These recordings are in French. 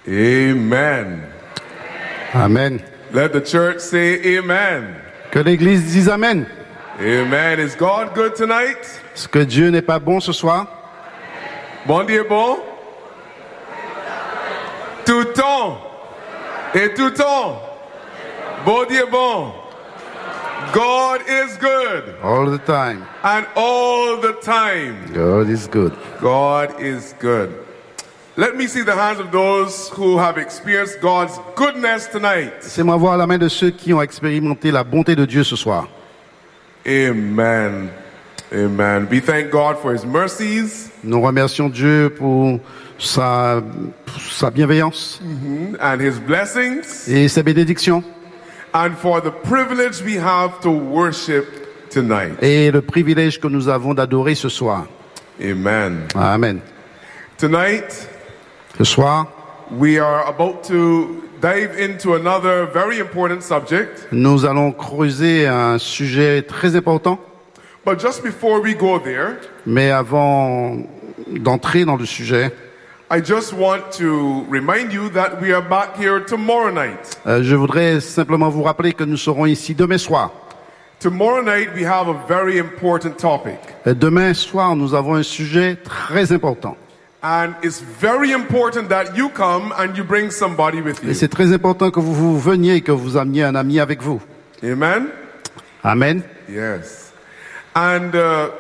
Amen. Amen. Let the church say amen. Que l'Église dise Amen. Amen. Is God good tonight? Est-ce que Dieu n'est pas bon ce soir? Bon Dieu est bon? Tout temps. Et tout temps. Bon Dieu est bon. God is good. All the time. And all the time. God is good. God is good. Let me see the hands of those who have experienced God's goodness tonight. Laissez-moi voir la main de ceux qui ont expérimenté la bonté de Dieu ce soir. Amen. Amen. We thank God for His mercies. Nous remercions Dieu pour sa bienveillance And His blessings. et ses bénédictions And for the privilege we have to worship tonight. et le privilège que nous avons d'adorer ce soir. Amen. Amen. Tonight, Ce soir, we are about to dive into another very important subject. nous allons creuser un sujet très important. But just before we go there, Mais avant d'entrer dans le sujet, I just want to remind you that we are back here tomorrow night. je voudrais simplement vous rappeler que nous serons ici demain soir. Tomorrow night we have a very important topic. Demain soir, nous avons un sujet très important. And it's very important that you come and you bring somebody with Et you. c'est très important que vous veniez et que vous ameniez un ami avec vous. Amen? Amen. Yes. And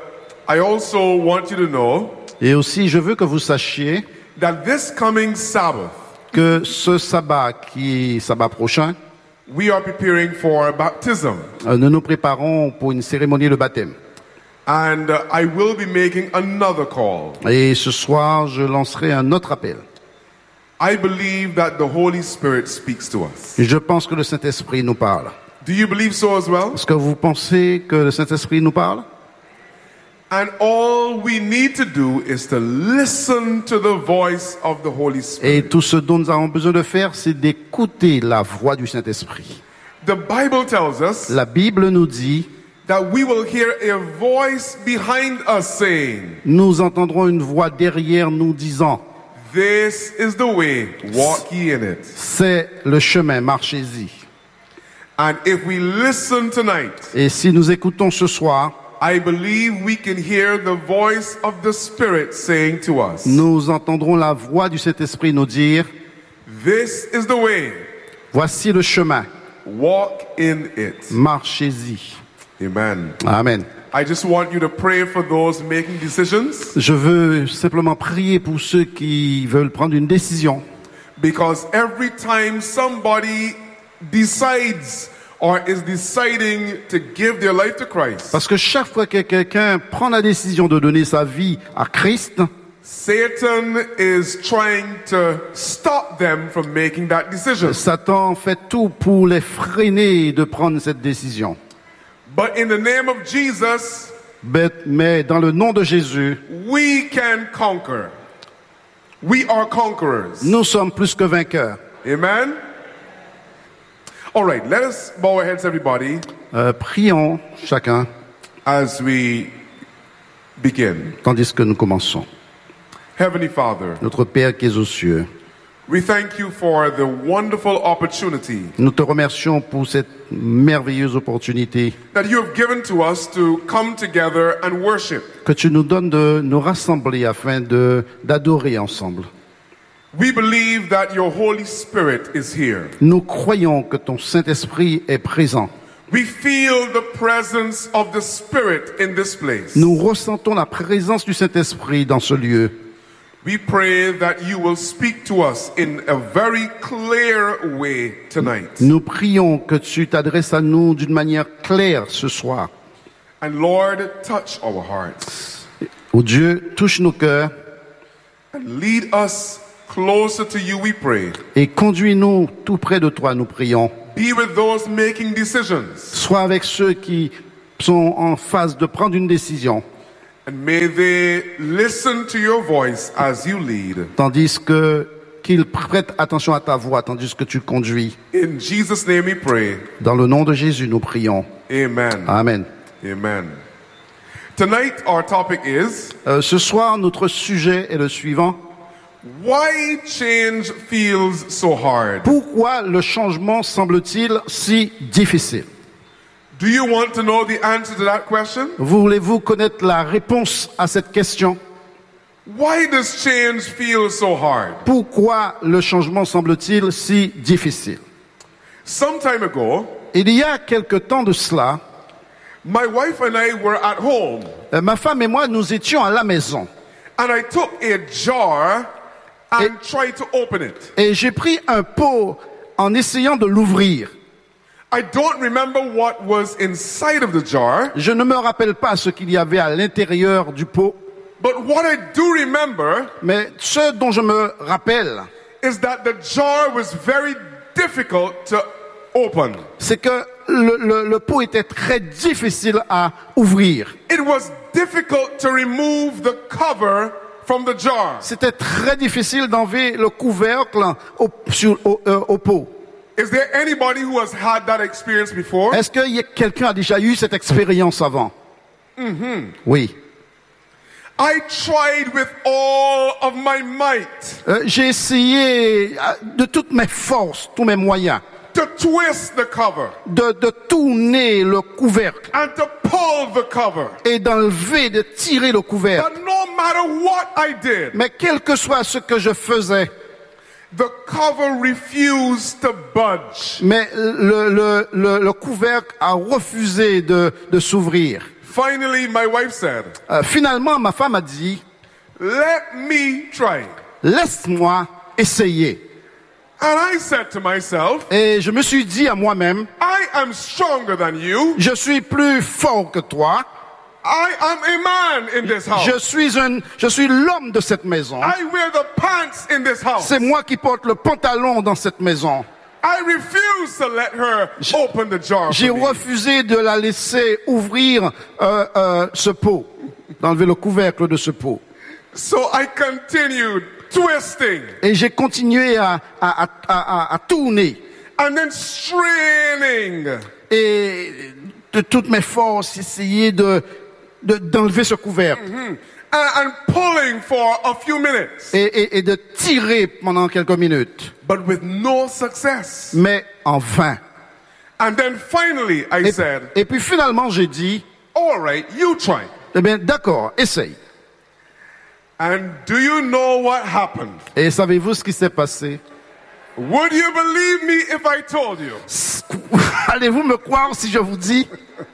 I also want you to know Et aussi, je veux que vous sachiez that this coming Sabbath, que ce sabbat qui est sabbat prochain, we are preparing for baptism. nous nous préparons pour une cérémonie de baptême. And I will be making another call. Et ce soir, je lancerai un autre appel. I believe that the Holy Spirit speaks to us. Et je pense que le Saint-Esprit nous parle. Do you believe so as well? Est-ce que vous pensez que le Saint-Esprit nous parle? And all we need to do is to listen to the voice of the Holy Et Spirit. tout ce dont nous avons besoin de faire, c'est d'écouter la voix du Saint-Esprit. The Bible tells us La Bible nous dit, that we will hear a voice behind us saying, nous entendrons une voix derrière nous disant, "This is the way, walk ye in it." c'est le chemin, marchez-y. And if we listen tonight, Et si nous écoutons ce soir, I believe we can hear the voice of the Spirit saying to us, nous entendrons la voix du Saint-Esprit nous dire, "This is the way, voici le chemin, walk in it." marchez-y. Amen. Amen. I just want you to pray for those making decisions, Je veux simplement prier pour ceux qui veulent prendre une décision. because every time somebody decides or is deciding to give their life to Christ, Parce que chaque fois que quelqu'un prend la décision de donner sa vie à Christ, Satan is trying to stop them from making that decision. Satan fait tout pour les freiner de prendre cette décision. But in the name of Jesus, Mais dans le nom de Jésus, we can conquer. We are conquerors. nous sommes plus que vainqueurs. Amen? All right, let us bow our heads, everybody, Prions chacun as we begin. tandis que nous commençons. Heavenly Father, Notre Père qui es aux cieux, we thank you for the wonderful opportunity nous te remercions pour cette merveilleuse opportunité that you have given to us to come together and worship. que tu nous donnes de nous rassembler afin d'adorer ensemble. We believe that your Holy Spirit is here. Nous croyons que ton Saint-Esprit est présent. We feel the presence of the Spirit in this place. Nous ressentons la présence du Saint-Esprit dans ce lieu. We pray that you will speak to us in a very clear way tonight. Nous prions que tu t'adresses à nous d'une manière claire ce soir. And Lord, touch our hearts Ô Dieu, touche nos cœurs and lead us closer to you, we pray. et conduis-nous tout près de toi, nous prions. Be with those making decisions, Sois avec ceux qui sont en phase de prendre une décision, and may they listen to your voice as you lead. tandis qu'ils prêtent attention à ta voix, tandis que tu conduis. In Jesus' name we pray. Dans le nom de Jésus, nous prions. Amen. Amen. Amen. Tonight our topic is, Ce soir, notre sujet est le suivant. Why change feels so hard? Pourquoi le changement semble-t-il si difficile? Do you want to know the answer to that question? Voulez-vous connaître la réponse à cette question? Why does change feel so hard? Pourquoi le changement semble-t-il si difficile? Some time ago, Il y a quelque temps de cela, my wife and I were at home, ma femme et moi, nous étions à la maison. and I took a jar and tried to open it. Et j'ai pris un pot en essayant de l'ouvrir. I don't remember what was inside of the jar, Je ne me rappelle pas ce qu'il y avait à l'intérieur du pot, but what I do remember mais ce dont je me rappelle, is that the jar was very difficult to open. c'est que le pot était très difficile à ouvrir. It was difficult to remove the cover from the jar. C'était très difficile d'enlever le couvercle au pot. Is there anybody who has had that experience before? Est-ce que quelqu'un a déjà eu cette expérience avant? Oui. I tried with all of my might J'ai essayé de toutes mes forces, tous mes moyens, to twist the cover de tourner le couvercle and to pull the cover. et d'enlever, de tirer le couvercle. But no matter what I did, Mais quel que soit ce que je faisais, the cover refused to budge. mais le couvercle a refusé de s'ouvrir. Finally, my wife said, Finalement, ma femme a dit, let me try. laisse-moi essayer. And I said to myself, Et je me suis dit à moi-même, I am stronger than you. je suis plus fort que toi. I am a man in this house. Je suis l'homme de cette maison. I wear the pants in this house. C'est moi qui porte le pantalon dans cette maison. I refuse to let her open the jar. J'ai For me. refusé de la laisser ouvrir ce pot, d'enlever le couvercle de ce pot. So I continued twisting Et j'ai continué à tourner. and then straining. Et de toutes mes forces, essayer d'enlever ce couvercle. And pulling for a few minutes, Et de tirer pendant quelques minutes. but with no success. Mais en vain. And then finally I said, Et puis finalement, j'ai dit, all right, you try. eh bien, d'accord, essaye. And do you know what happened? Et savez-vous ce qui s'est passé? Would you believe me if I told you? Allez-vous me croire si je vous dis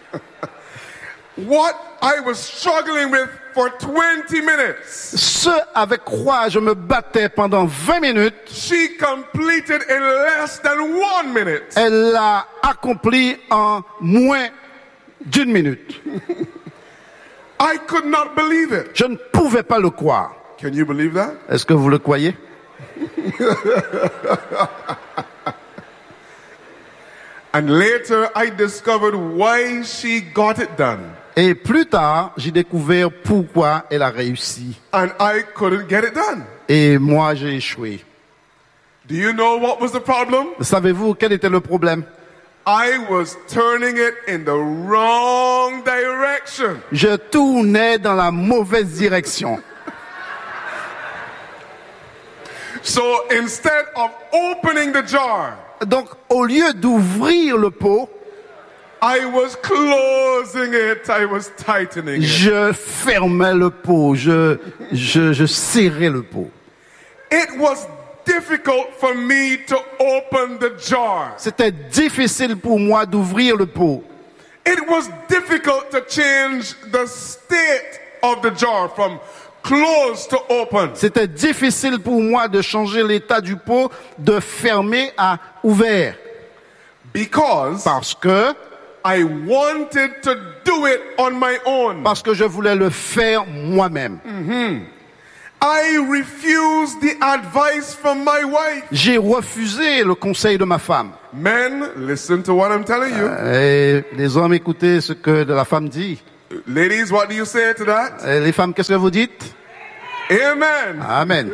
What I was struggling with for 20 minutes, ce avec quoi je me battais pendant 20 minutes, she completed in less than 1 minute. elle l'a accompli en moins d'une minute. I could not believe it. Je ne pouvais pas le croire. Can you believe that? Est-ce que vous le croyez? And later I discovered why she got it done. Et plus tard, j'ai découvert pourquoi elle a réussi. And I couldn't get it done. Et moi, j'ai échoué. Do you know what was the problem? Savez-vous quel était le problème? I was turning it in the wrong direction. Je tournais dans la mauvaise direction. So instead of opening the jar, Donc, au lieu d'ouvrir le pot, I was closing it. I was tightening it. je fermais le pot, je serrais le pot. It was difficult for me to open the jar. C'était difficile pour moi d'ouvrir le pot. It was difficult to change the state of the jar from closed to open. C'était difficile pour moi de changer l'état du pot de fermé à ouvert. Because Parce que to do it on my own. Parce que je voulais le faire moi-même. I refused the advice from my wife. J'ai refusé le conseil de ma femme. Men, listen to what I'm telling you. Et les hommes, écoutez ce que la femme dit. Ladies, what do you say to that? Et les femmes, qu'est-ce que vous dites? Amen. Amen.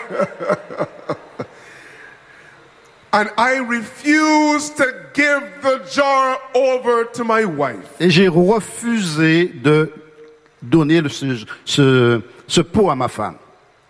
And I refused to give the jar over to my wife. Et j'ai refusé de donner ce pot à ma femme.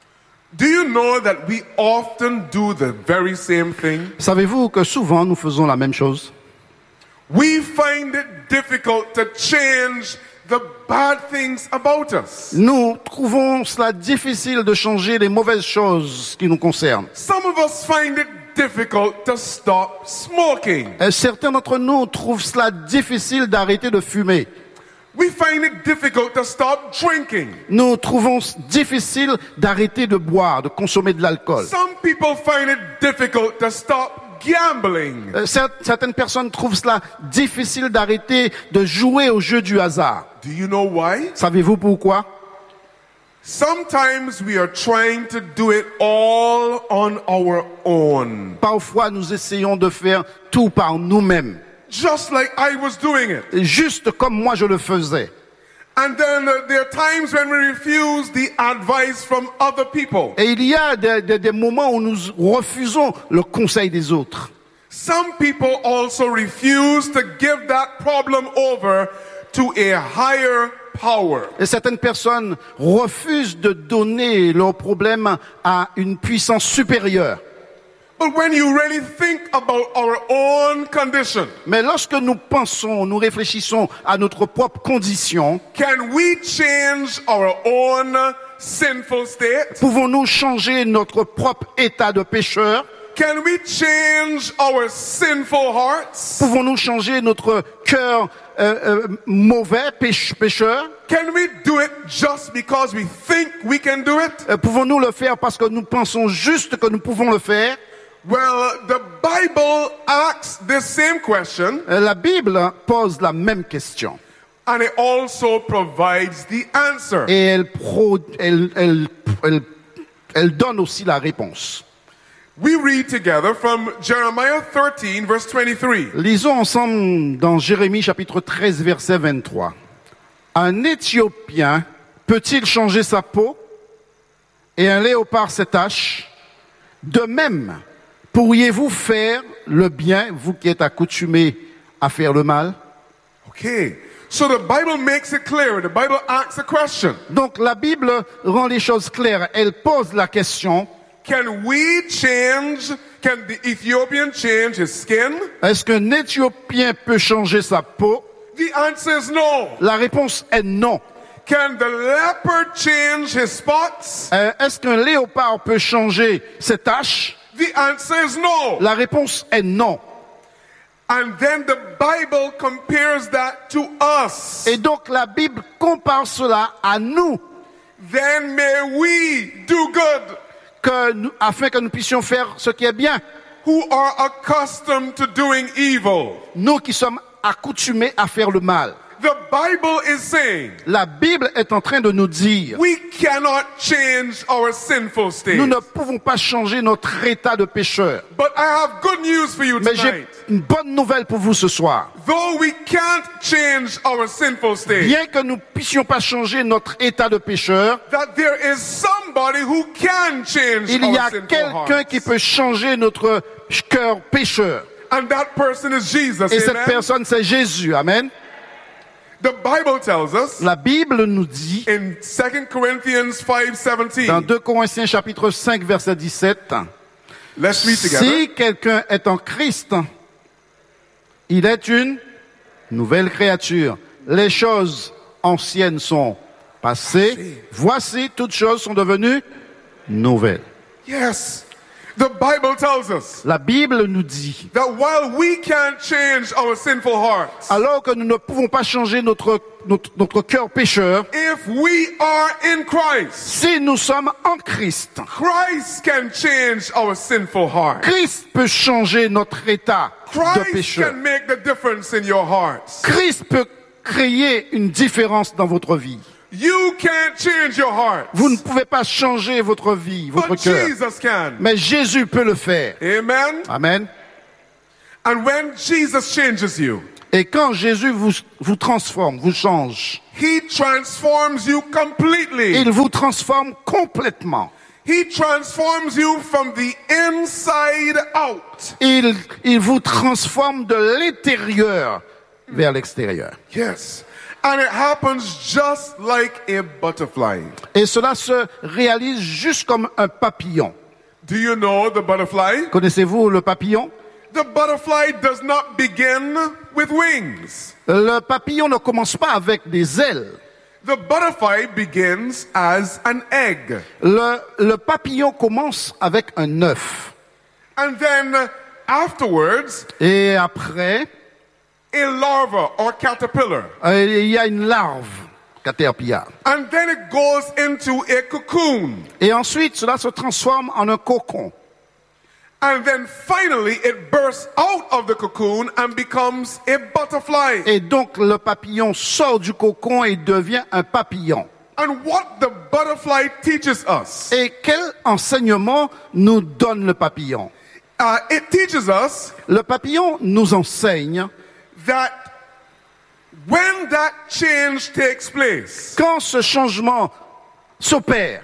Do you know that we often do the very same thing? Savez-vous que souvent nous faisons la même chose? We find it difficult to change the bad things about us. Nous trouvons cela difficile de changer les mauvaises choses qui nous concernent. Some of us find it difficult to stop smoking. Certains d'entre nous trouvent cela difficile d'arrêter de fumer. We find it difficult to stop drinking. Nous trouvons difficile d'arrêter de boire, de consommer de l'alcool. Some people find it difficult to stop gambling. Certaines personnes trouvent cela difficile d'arrêter de jouer au jeu du hasard. Do you know why? Savez-vous pourquoi? Sometimes we are trying to do it all on our own. Parfois, nous essayons de faire tout par nous-mêmes. Just like I was doing it. Juste comme moi je le faisais. And then there are times when we refuse the advice from other people. Et il y a des moments où nous refusons le conseil des autres. Some people also refuse to give that problem over to a higher power. Et certaines personnes refusent de donner leurs problèmes à une puissance supérieure. But when you really think about our own condition, Mais lorsque nous pensons, nous réfléchissons à notre propre condition, can we change our own sinful state? pouvons-nous changer notre propre état de pécheur? Can we change our sinful hearts? Pouvons-nous changer notre cœur mauvais, pécheur? Can we do it just because we think we can do it? Pouvons-nous le faire parce que nous pensons juste que nous pouvons le faire? Well, the Bible asks this same question, La Bible pose la même question. and it also provides the answer. Et elle donne aussi la réponse. We read together from Jeremiah 13, verse 23. Lisons ensemble dans Jérémie chapitre 13, verset 23. Un Éthiopien peut-il changer sa peau et un léopard ses taches? De même, pourriez-vous faire le bien, vous qui êtes accoutumés à faire le mal? Okay, so the Bible makes it clear. The Bible asks a question. Donc la Bible rend les choses claires. Elle pose la question, Can the Ethiopian change his skin? est-ce qu'un Éthiopien peut changer sa peau? The answer is no. La réponse est non. Can the leopard change his spots? Est-ce qu'un léopard peut changer ses taches? The answer is no. La réponse est non. And then the Bible compares that to us. Et donc la Bible compare cela à nous, Then may we do good, afin que nous puissions faire ce qui est bien. who are accustomed to doing evil. Nous qui sommes accoutumés à faire le mal. The Bible is saying La Bible est en train de nous dire, we cannot change our sinful state. nous ne pouvons pas changer notre état de pécheur. But I have good news for you Mais j'ai tonight. une bonne nouvelle pour vous ce soir. Though we can't change our sinful state, Bien que nous ne puissions pas changer notre état de pécheur, that there is somebody who can change il y our a sinful quelqu'un hearts. qui peut changer notre cœur pécheur. And that person is Jesus. Et cette Amen. personne, c'est Jésus. Amen. The Bible tells us La Bible nous dit, in 2 Corinthians dans 5:17. 2 Corinthiens chapitre 5, verset 17, Let's read together. si quelqu'un est en Christ, il est une nouvelle créature. Les choses anciennes sont passées. Voici, toutes choses sont devenues nouvelles. Yes. The Bible tells us La Bible nous dit, that while we can't change our sinful hearts, alors que nous ne pouvons pas changer notre cœur pécheur, if we are in Christ, si nous sommes en Christ, Christ can change our sinful heart. Christ peut changer notre état de Christ pécheur. can make the difference in your hearts. Christ peut créer une différence dans votre vie. You can't change your heart, Vous ne pouvez pas changer votre vie, votre but cœur. Jesus can. Mais Jésus peut le faire. Amen. Amen. And when Jesus changes you, Et quand Jésus vous transforme, vous change, He transforms you completely. il vous transforme complètement. He transforms you from the inside out. Il vous transforme de l'intérieur vers l'extérieur. Yes. And it happens just like a butterfly. Et cela se réalise juste comme un papillon. Do you know the butterfly? Connaissez-vous le papillon? The butterfly does not begin with wings. Le papillon ne commence pas avec des ailes. The butterfly begins as an egg. Le papillon commence avec un œuf. And then afterwards, Et après, a larva or caterpillar. il y a une larve, caterpillar. And then it goes into a cocoon. Et ensuite, cela se transforme en un cocon. And then finally it bursts out of the cocoon and becomes a butterfly. Et donc, le papillon sort du cocon et devient un papillon. And what the butterfly teaches us, Et quel enseignement nous donne le papillon? it teaches us Le papillon nous enseigne that when that change takes place, quand ce changement s'opère,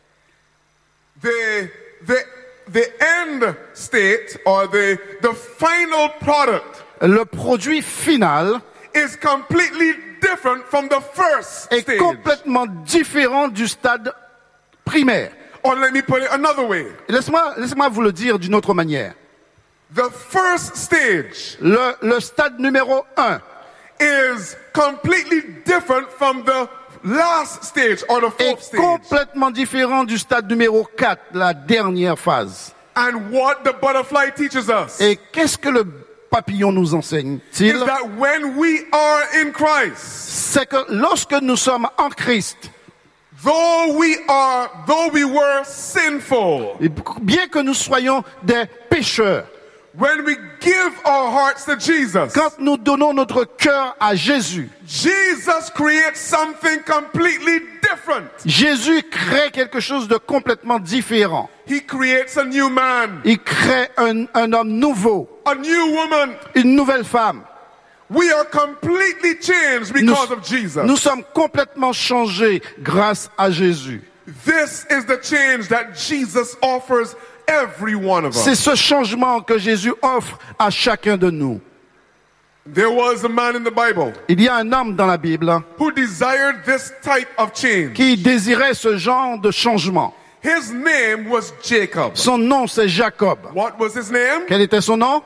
the end state or the final product le produit final is completely different from the first est stage. complètement différent du stade primaire. Or let me put it another way. Laissez-moi vous le dire d'une autre manière. The first stage Le stade numéro 1 is completely different from the last stage or the fourth est stage. complètement différent du stade numéro 4, la dernière phase. And what the butterfly teaches us Et qu'est-ce que le papillon nous enseigne-t-il? is that when we are in Christ, C'est que lorsque nous sommes en Christ, though we were sinful, et bien que nous soyons des pécheurs, when we give our hearts to Jesus, quand nous donnons notre cœur à Jésus, Jesus creates something completely different. Jésus crée quelque chose de complètement différent. He creates a new man, Il crée un homme nouveau, a new woman. une nouvelle femme. We are completely changed because of Jesus. Nous sommes complètement changés grâce à Jésus. This is the change that Jesus offers every one of C'est us. ce changement que Jésus offre à chacun de nous. There was a man in the Bible Il y a un homme dans la Bible who desired this type of change. qui désirait ce genre de changement. His name was Jacob. Son nom, c'est Jacob. What was his name? Quel était son nom?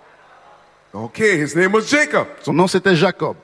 Okay, his name was Jacob. Son nom, c'était Jacob.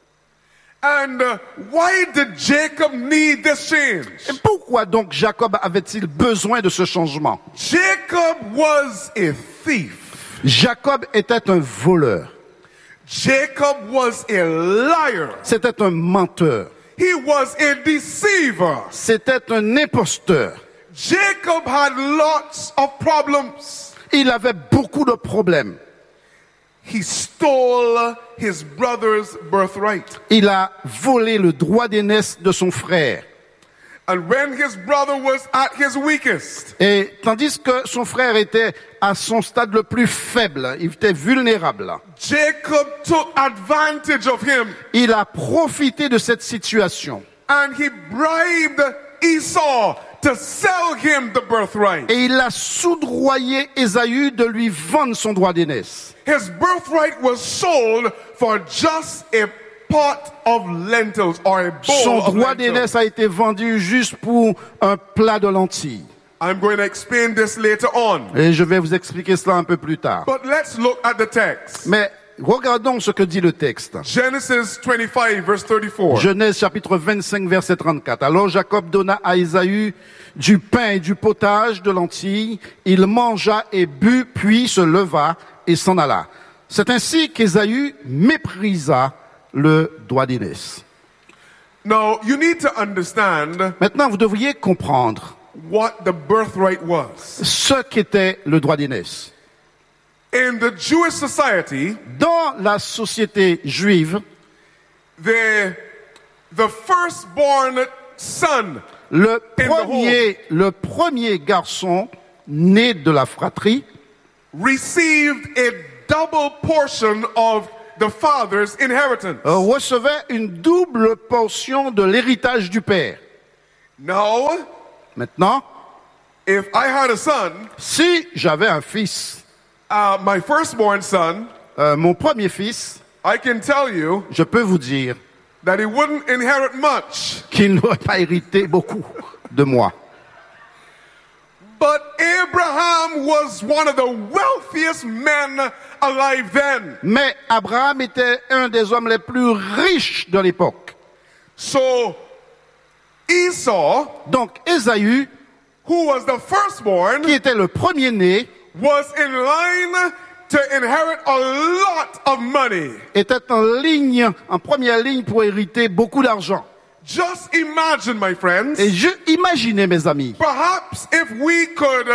And why did Jacob need this change? Et pourquoi donc Jacob avait-il besoin de ce changement? Jacob was a thief. Jacob était un voleur. Jacob was a liar. C'était un menteur. He was a deceiver. C'était un imposteur. Jacob had lots of problems. Il avait beaucoup de problèmes. He stole his brother's birthright. Il a volé le droit d'aînesse de son frère. And when his brother was at his weakest, Et tandis que son frère était à son stade le plus faible, il était vulnérable. Jacob took advantage of him Il a profité de cette situation. and he bribed Esau to sell him the birthright. Et il a soudoyé Ésaü de lui vendre son droit d'aînesse. His birthright was sold for just a pot of lentils or a bowl Son of droit lentils. d'aînesse a été vendu juste pour un plat de lentilles. I'm going to explain this later on. Et je vais vous expliquer cela un peu plus tard. But let's look at the text. Mais regardons ce que dit le texte. Genesis 25 verse 34. Genèse chapitre 25 verset 34. Alors Jacob donna à Ésaü du pain et du potage de lentilles. Il mangea et but, puis se leva et s'en alla. C'est ainsi qu'Ésaü méprisa le droit d'aînesse. Now, you need to understand Maintenant, vous devriez comprendre what the birthright was. ce qu'était le droit d'aînesse. In the Jewish society, Dans la société juive, the firstborn son le premier garçon né de la fratrie received a double portion of the father's inheritance. recevait une double portion de l'héritage du père. Now, Maintenant, if I had a son, si j'avais un fils, my firstborn son, mon premier fils, I can tell you je peux vous dire that he wouldn't inherit much. qu'il n'aurait pas hérité beaucoup de moi. But Abraham was one of the wealthiest men alive then. Mais Abraham était un des hommes les plus riches de l'époque. So Esau, Donc Ésaü, who was the firstborn, qui était le premier-né, was in line to inherit a lot of money. était en première ligne pour hériter beaucoup d'argent. Just imagine, my friends, Et imaginez, mes amis, perhaps if we could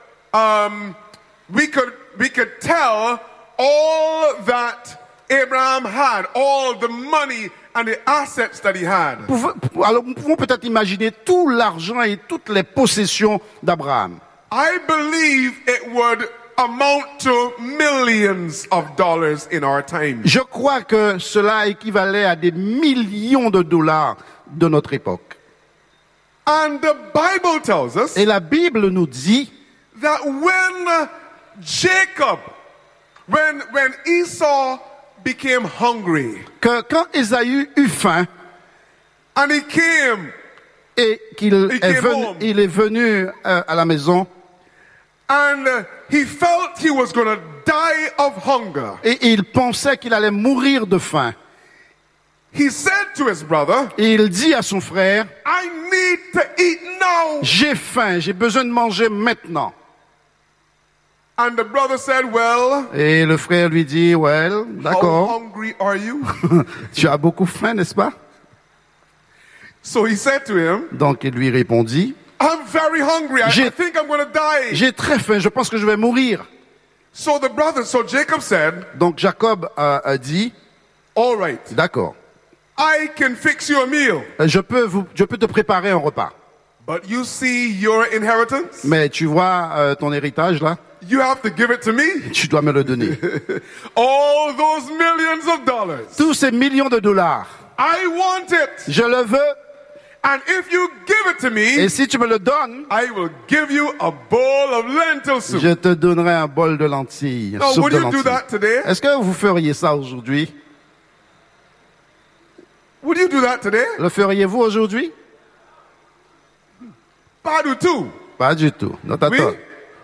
tell all that Abraham had, all the money and the assets that he had. alors nous pouvons peut-être imaginer tout l'argent et toutes les possessions d'Abraham. I believe it would amount to millions of dollars in our time. Je crois que cela équivalait à des millions de dollars de notre époque. And the Bible tells us Et la Bible nous dit that when Jacob, when Esau became hungry que quand Ésaü eut faim and he came et il est venu à la maison and he felt he was going to die of hunger, et il pensait qu'il allait mourir de faim, he said to his brother, et il dit à son frère, I need to eat now. j'ai faim, j'ai besoin de manger maintenant. And the brother said, well, Et le frère lui dit, well, how d'accord, hungry are you? tu as beaucoup faim, n'est-ce pas? So he said to him, Donc il lui répondit, I'm very hungry. I think I'm going to die. j'ai très faim, je pense que je vais mourir. So Jacob said, Donc Jacob a dit, all right, d'accord, I can fix you a meal. je peux te préparer un repas. But you see your inheritance? Mais tu vois ton héritage là, You have to give it to me. tu dois me le donner. All those millions of dollars. Tous ces millions de dollars, I want it. je le veux. And if you give it to me, Et si tu me le donnes, I will give you a bowl of lentil soup. je te donnerai un bol de lentilles. Now, Soupe would de you do lentilles. that today? Est-ce que vous feriez ça aujourd'hui? Would you do that today? Le feriez-vous aujourd'hui? Pas du tout. Pas du tout. Not at Oui. all.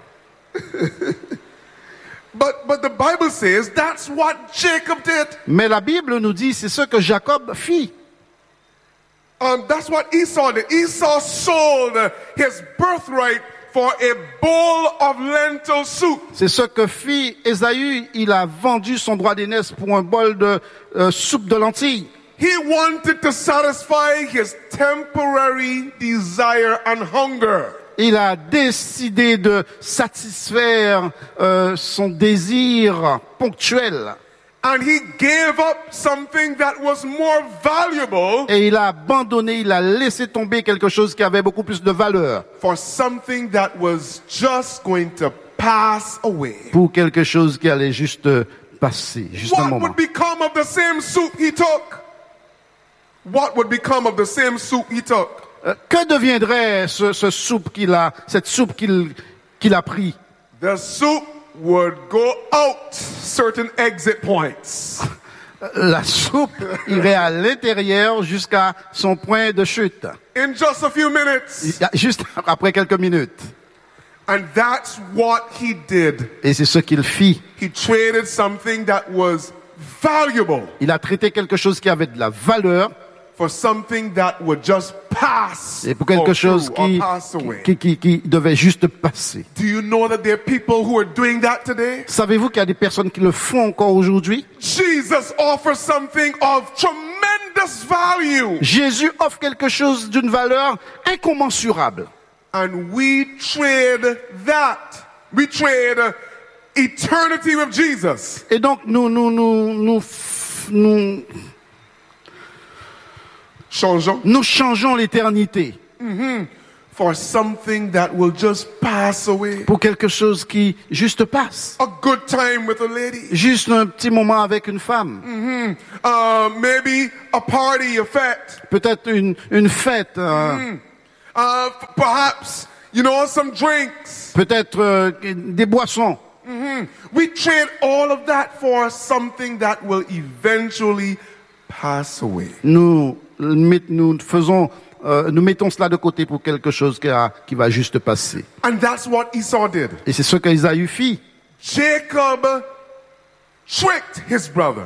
But the Bible says that's what Jacob did. Mais la Bible nous dit c'est ce que Jacob fit. That's what Esau did. Esau sold his birthright for a bowl of lentil soup. C'est ce que fit Ésaü. Il a vendu son droit d'aînesse pour un bol de soupe de lentilles. He wanted to satisfy his temporary desire and hunger. Il a décidé de satisfaire son désir ponctuel. And he gave up something that was more valuable Et il a abandonné, il a laissé tomber quelque chose qui avait beaucoup plus de valeur for something that was just going to pass away. pour quelque chose qui allait juste passer, juste un What moment. would become of the same soup he took? What would become of the same soup he took? Que deviendrait cette soupe qu'il a pris? The soup would go out certain exit points. La soupe irait à l'intérieur jusqu'à son point de chute, In just a few minutes. juste après quelques minutes. And that's what he did. Et c'est ce qu'il fit. He traded something that was valuable Il a traité quelque chose qui avait de la valeur for something that would just pass et pour quelque or chose through or pass away. qui devait juste passer. Do you know that there are people who are doing that today? Savez-vous qu'il y a des personnes qui le font encore aujourd'hui? Jesus offers something of tremendous value. Jésus offre quelque chose d'une valeur incommensurable. And we trade that. We trade eternity with Jesus Et donc nous changeons l'éternité for something that will just pass away. pour quelque chose qui juste passe. A good time with a lady. Juste un petit moment avec une femme. Maybe a party, a fete. Peut-être une fête. Perhaps, some drinks. Peut-être des boissons. We trade all of that for something that will eventually pass away. Nous mettons cela de côté pour quelque chose qui va juste passer. And that's what Esau did. Et c'est ce qu'Ésaü fit. Jacob tricked his brother.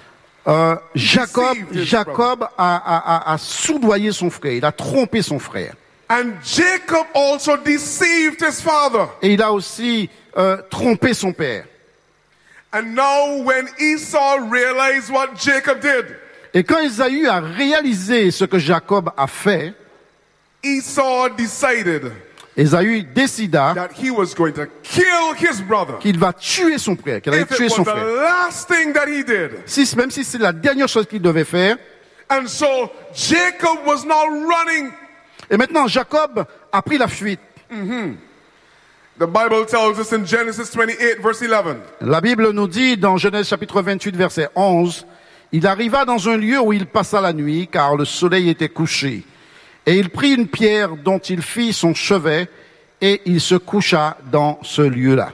Jacob a soudoyé son frère, il a trompé son frère. And Jacob also deceived his father. Et il a aussi trompé son père. And now when Esau realized what Jacob did, Et quand Ésaü a réalisé ce que Jacob a fait, Esau decided Ésaü décida that he was going to kill his brother. qu'il va tuer son frère, qu'il allait If tuer it son was the frère. last thing that he did. Même si c'est la dernière chose qu'il devait faire. And so Jacob was now running. Et maintenant, Jacob a pris la fuite. The Bible tells us in Genesis 28 verse 11. La Bible nous dit dans Genèse chapitre 28 verset 11, il arriva dans un lieu où il passa la nuit car le soleil était couché. Et il prit une pierre dont il fit son chevet et il se coucha dans ce lieu-là.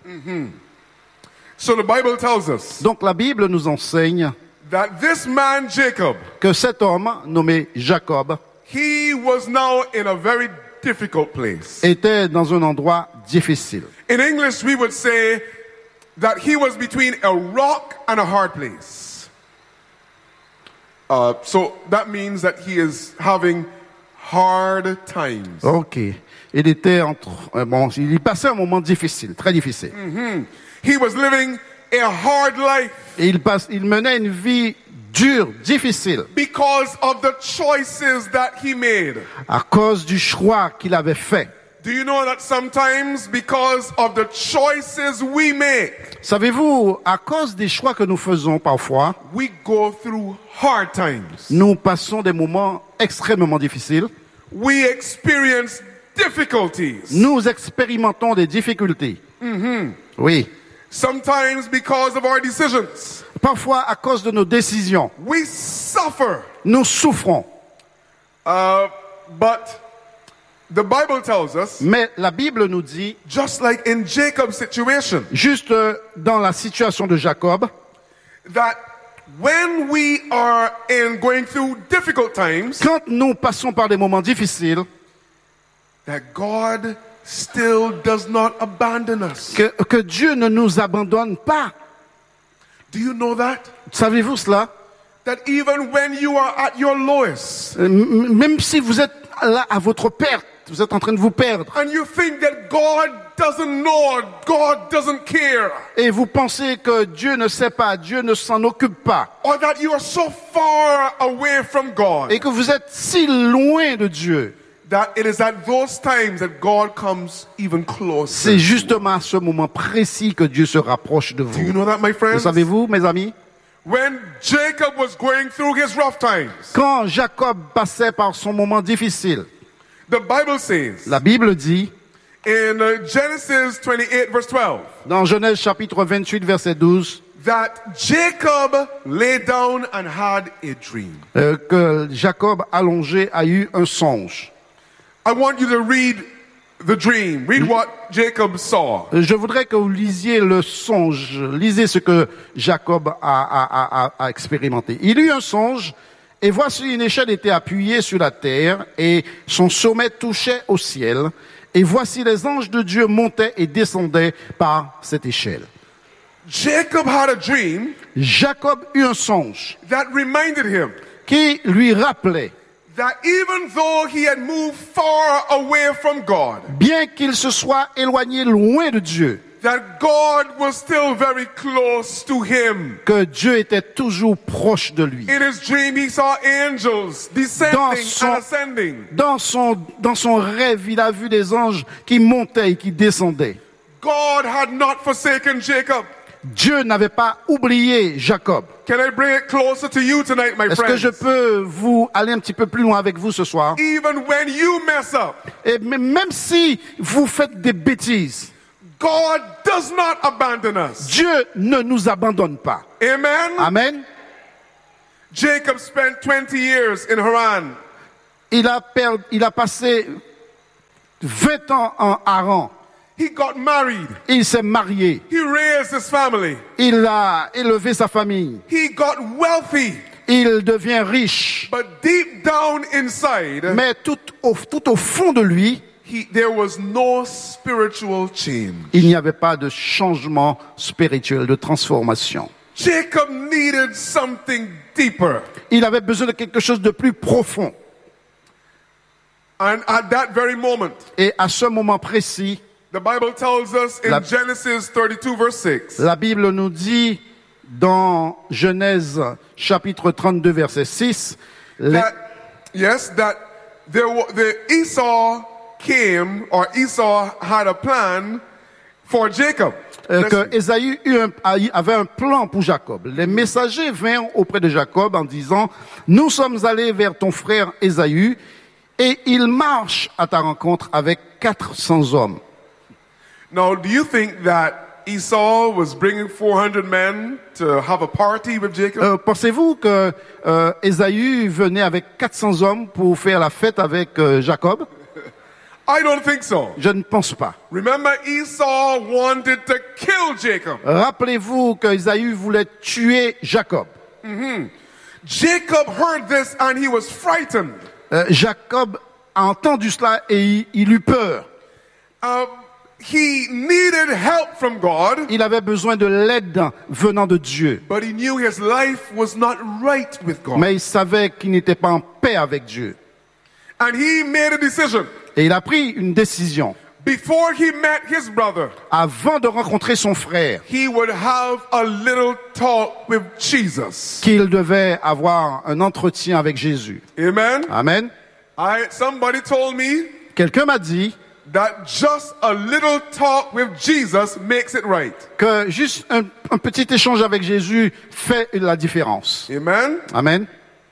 So the Bible tells us Donc la Bible nous enseigne that this man Jacob, que cet homme nommé Jacob he was now in a very difficult place. était dans un endroit difficile. In English we would say that he was between a rock and a hard place. So that means that he is having hard times. Ok. Il était il y passait un moment difficile, très difficile. He was living a hard life Et il menait une vie dure, difficile, because of the choices that he made. à cause du choix qu'il avait fait. Do you know that sometimes because of the choices we make, Savez-vous, à cause des choix que nous faisons parfois, we go through hard times. nous passons des moments extrêmement difficiles. We experience difficulties. Nous expérimentons des difficultés. Oui. Sometimes because of our decisions. Parfois, à cause de nos décisions, We suffer. nous souffrons. But the Bible tells us, Mais la Bible nous dit, just like in Jacob's situation, juste dans la situation de Jacob, that when we are going through difficult times, quand nous passons par des moments difficiles, that God still does not abandon us. que Dieu ne nous abandonne pas. Do you know that? Savez-vous cela? That even when you are at your lowest, Même si vous êtes là à votre perte, vous êtes en train de vous perdre, and you think that God doesn't know, God doesn't care, et vous pensez que Dieu ne sait pas, Dieu ne s'en occupe pas, or that you are so far away from God, et que vous êtes si loin de Dieu, that it is at those times that God comes even closer. c'est justement à ce moment précis que Dieu se rapproche de Do you vous. know that, my Le friends? savez-vous, mes amis? When Jacob was going through his rough times, Quand Jacob passait par son moment difficile, the Bible says la Bible dit, in Genesis 28 verse 12, dans Genèse chapitre 28, verset 12, that Jacob lay down and had a dream. que Jacob allongé a eu un songe. I want you to read the dream. Read what Jacob saw. Je voudrais que vous lisiez le songe, lisez ce que Jacob a expérimenté. Il eut un songe, et voici une échelle était appuyée sur la terre, et son sommet touchait au ciel, et voici les anges de Dieu montaient et descendaient par cette échelle. Jacob had a dream Jacob eut un songe that reminded him qui lui rappelait, that even though he had moved far away from God, bien qu'il se soit éloigné loin de Dieu, that God was still very close to him. que Dieu était toujours proche de lui. In his dream, he saw angels descending Dans and ascending. Dans son rêve, il a vu des anges qui montaient et qui descendaient. God had not forsaken Jacob. Dieu n'avait pas oublié Jacob. Can I bring it closer to you tonight, my Est-ce que je friends? peux vous aller un petit peu plus loin avec vous ce soir? Even when you mess up, Et même si vous faites des bêtises, God does not abandon us. Dieu ne nous abandonne pas. Amen? Amen. Jacob spent 20 years in Haran. Il a passé 20 ans en Haran. He got married. Il s'est marié. He raised his family. Il a élevé sa famille. He got wealthy. il devient riche. But deep down inside, Mais tout au fond de lui, there was no spiritual change. il n'y avait pas de changement spirituel, de transformation. Jacob needed something deeper. Il avait besoin de quelque chose de plus profond. And at that very moment, Et à ce moment précis, the Bible tells us in Genesis 32 verse 6, la Bible nous dit dans Genèse chapitre 32 verset 6, that the Esau came, or Esau had a plan for Jacob. que Ésaü avait un plan pour Jacob. Les messagers vinrent auprès de Jacob en disant, nous sommes allés vers ton frère Ésaü et il marche à ta rencontre avec 400 hommes. Now, do you think that Esau was bringing 400 men to have a party with Jacob? Pensez-vous que Ésaü venait avec 400 hommes pour faire la fête avec Jacob? I don't think so. Je ne pense pas. Remember, Esau wanted to kill Jacob. Rappelez-vous que Ésaü voulait tuer Jacob. Jacob heard this and he was frightened. Jacob a entendu cela et il eut peur. He needed help from God. Il avait besoin de l'aide venant de Dieu. But he knew his life was not right with God. Mais il savait qu'il n'était pas en paix avec Dieu. And he made a decision. Et il a pris une décision. Before he met his brother, avant de rencontrer son frère, he would have a little talk with Jesus. Qu'il devait avoir un entretien avec Jésus. Amen. Amen. Somebody told me Quelqu'un m'a dit that just a little talk with Jesus makes it right. Que juste un petit échange avec Jésus fait la différence. Amen. Amen.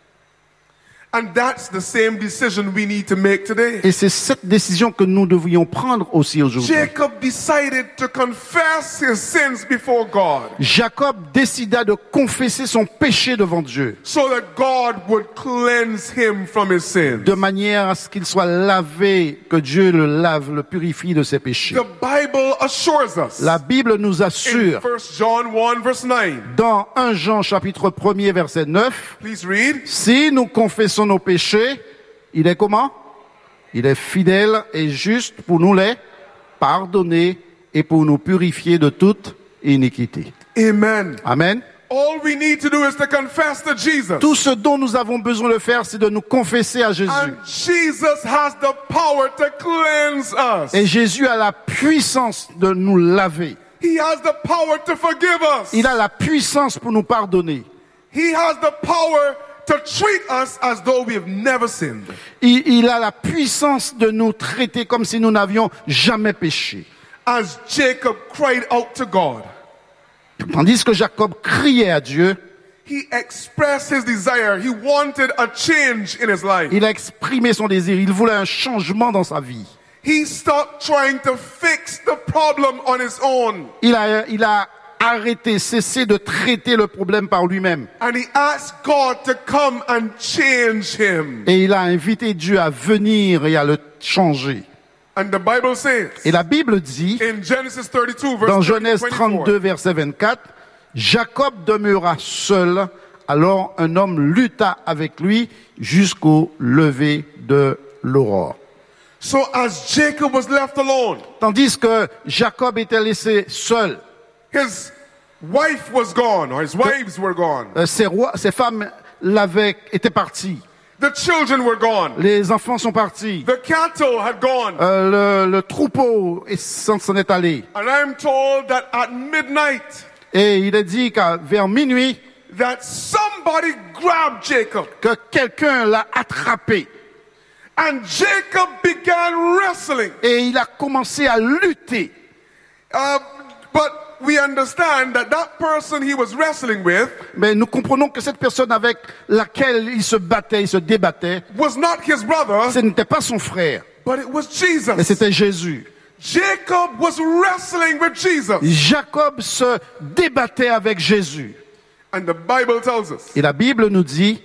And that's the same decision we need to make today. Et c'est cette décision que nous devrions prendre aussi aujourd'hui. Jacob decided to confess his sins before God. Jacob décida de confesser son péché devant Dieu. So that God would cleanse him from his sins. De manière à ce qu'il soit lavé, que Dieu le lave, le purifie de ses péchés. The Bible assures us. La Bible nous assure. In 1 John 1 verse 9. Dans 1 Jean chapitre 1er verset 9. Please read. Si nous confessons nos péchés, il est comment? Il est fidèle et juste pour nous les pardonner et pour nous purifier de toute iniquité. Amen. Amen. All we need to do is to confess to Jesus. Tout ce dont nous avons besoin de faire, c'est de nous confesser à Jésus. And Jesus has the power to cleanse us. Et Jésus a la puissance de nous laver. He has the power to forgive us. Il a la puissance pour nous pardonner. He has the power to treat us as though we have never sinned. Il a la puissance de nous traiter comme si nous n'avions jamais péché. As Jacob cried out to God, tandis que Jacob criait à Dieu, he expressed his desire. He wanted a change in his life. Il a exprimé son désir. Il voulait un changement dans sa vie. He stopped trying to fix the problem on his own. Il a arrêté, cessé de traiter le problème par lui-même. And he asked God to come and change him. Et il a invité Dieu à venir et à le changer. And the Bible says, et la Bible dit, in Genesis 32, verse dans Genèse 24, 32, verset 24, Jacob demeura seul, alors un homme lutta avec lui jusqu'au lever de l'aurore. So as Jacob was left alone, tandis que Jacob était laissé seul, his wife was gone, or his wives were gone. Ses femmes étaient parties. The children were gone. Les enfants sont partis. The cattle had gone. Le troupeau s'en est allé. And I'm told that at midnight, et il est dit qu'à vers minuit, that somebody grabbed Jacob. Que quelqu'un l'a attrapé. And Jacob began wrestling. Et il a commencé à lutter. But we understand that that person he was wrestling with, mais nous comprenons que cette personne avec laquelle il se battait, il se débattait, was not his brother, ce n'était pas son frère, but it was Jesus. Mais c'était Jésus. Jacob was wrestling with Jesus. Jacob se débattait avec Jésus. And the Bible tells us, et la Bible nous dit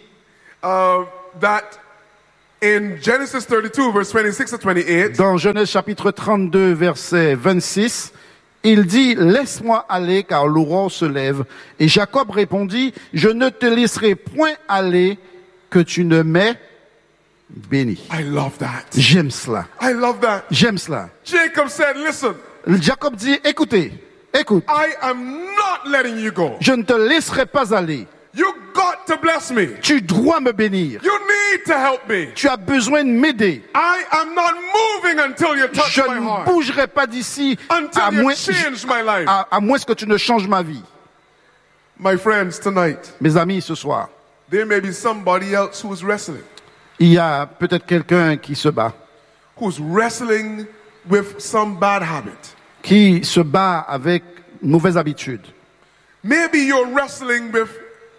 that in Genesis 32, verse 26 to 28, dans Genèse chapitre 32, verset 26, Il dit, laisse-moi aller car l'aurore se lève. Et Jacob répondit, je ne te laisserai point aller que tu ne m'aies béni. I love that. J'aime cela. I love that. J'aime cela. Jacob said, listen, Jacob dit, écoute, I am not letting you go. je ne te laisserai pas aller. You got to bless me. Tu dois me bénir. You need to help me. Tu as besoin de m'aider. I am not moving until you touch Je my ne heart. bougerai pas d'ici Until à you moins, change my life. à moins que tu ne changes ma vie. My friends, tonight, Mes amis, ce soir, there may be somebody else who's wrestling. il y a peut-être quelqu'un qui se bat, Who's wrestling with some bad habit. qui se bat avec une mauvaise habitude. Maybe you're wrestling with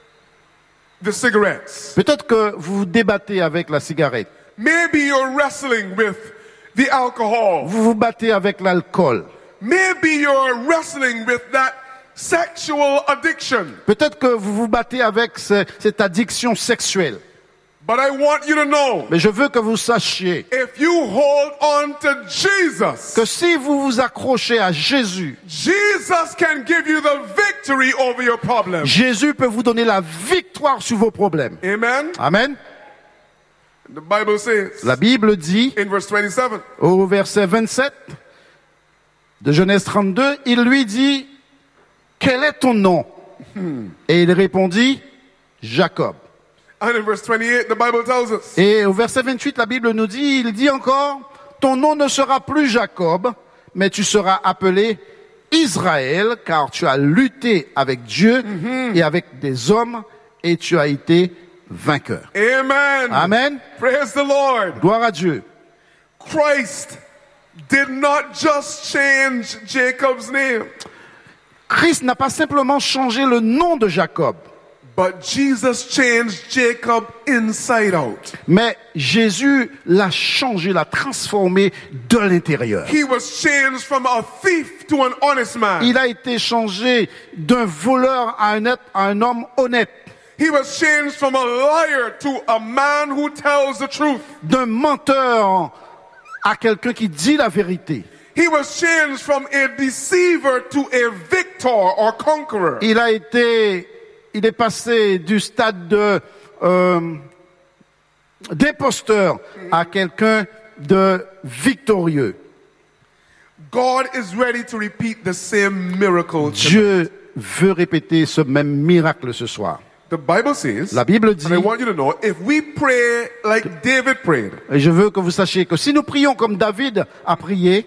the cigarettes. Peut-être que vous vous débattez avec la cigarette. Maybe you're wrestling with the alcohol. Vous vous battez avec l'alcool. Maybe you're wrestling with that sexual addiction. Peut-être que vous vous battez avec cette addiction sexuelle. But I want you to know, Mais je veux que vous sachiez if you hold on to Jesus, que si vous vous accrochez à Jésus, Jesus can give you the victory over your problem. Jésus peut vous donner la victoire sur vos problèmes. Amen. Amen. The Bible says La Bible dit in verse 27, au verset 27 de Genèse 32, il lui dit, quel est ton nom? Et il répondit, Jacob. and in verse 28, the Bible tells us, Et au verset 28, la Bible nous dit, il dit encore, ton nom ne sera plus Jacob, mais tu seras appelé Israël, car tu as lutté avec Dieu et avec des hommes, et tu as été vainqueur. Amen. Amen. Praise the Lord. Gloire à Dieu. Christ did not just change Jacob's name, Christ n'a pas simplement changé le nom de Jacob, but Jesus changed Jacob inside out. mais Jésus l'a changé, l'a transformé de l'intérieur. He was changed from a thief to an honest man. Il a été changé d'un voleur à un homme honnête, He was changed from a liar to a man who tells the truth. d'un menteur à quelqu'un qui dit la vérité. He was changed from a deceiver to a victor or conqueror. Il est passé du stade d'imposteur à quelqu'un de victorieux. God is ready to repeat the same miracle. Dieu veut répéter ce même miracle ce soir. The Bible says, La Bible dit, and I want you to know, if we pray like David prayed, et je veux que vous sachiez que si nous prions comme David a prié,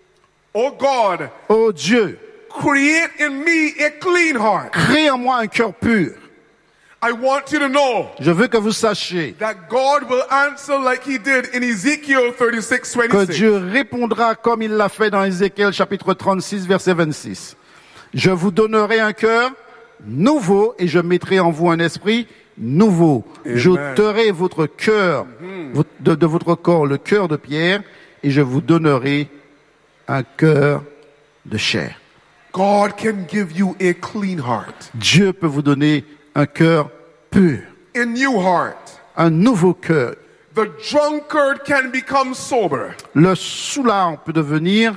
oh God, ô Dieu, create in me a clean heart. crée en moi un cœur pur. I want you to know Je veux que vous sachiez that God will answer like he did in Ezekiel 36, que 26. Dieu répondra comme il l'a fait dans Ézéchiel chapitre 36, verset 26. Je vous donnerai un cœur nouveau et je mettrai en vous un esprit nouveau. J'ôterai votre cœur de votre corps, le cœur de pierre, et je vous donnerai un cœur de chair. God can give you a clean heart, Dieu peut vous donner un cœur pur, a new heart. un nouveau cœur. The drunkard can become sober. Le soulard peut devenir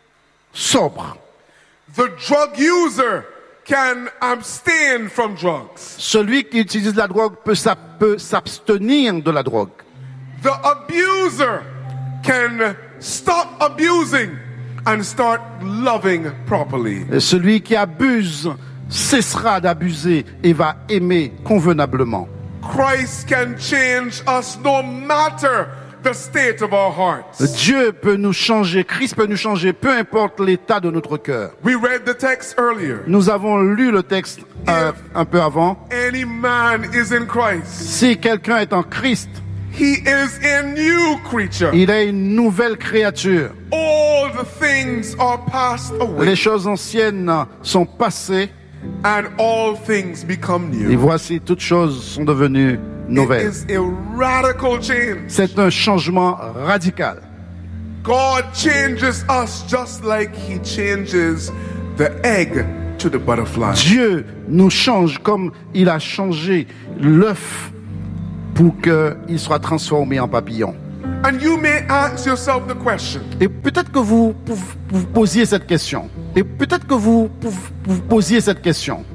sobre. The drug user can abstain from drugs. Celui qui utilise la drogue peut s'abstenir de la drogue. The abuser can stop abusing and start loving properly. Et celui qui abuse cessera d'abuser et va aimer convenablement. Christ can change us no matter the state of our hearts. Dieu peut nous changer, Christ peut nous changer, peu importe l'état de notre cœur. We read the text earlier. Nous avons lu le texte un peu avant. Any man is in Christ. Si quelqu'un est en Christ, He is a new creature. il est une nouvelle créature. All the things are passed away Les choses anciennes sont passées and all things become et new. voici toutes choses sont devenues It nouvelles. is a radical change. C'est un changement radical. God changes us just like he changes the egg to the butterfly. Dieu nous change comme il a changé l'œuf pour qu'il soit transformé en papillon. And you may ask yourself the question, Et peut-être que vous posiez cette question. Et peut-être que vous posiez cette question.